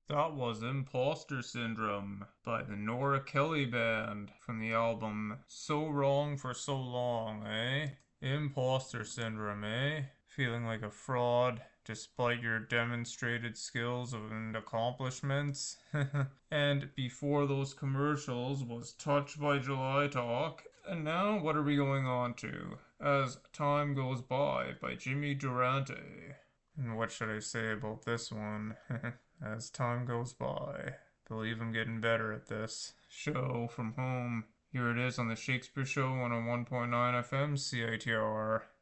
That was Imposter Syndrome by the Nora Kelly Band from the album So Wrong for So Long, eh? Imposter Syndrome, eh? Feeling like a fraud despite your demonstrated skills and accomplishments. And before those commercials was Touch by July Talk. And now what are we going on to? As Time Goes by Jimmy Durante. And what should I say about this one? As time goes by. Believe I'm getting better at this. Show from home. Here it is on the Shakespeare Show 101.9 FM CITR.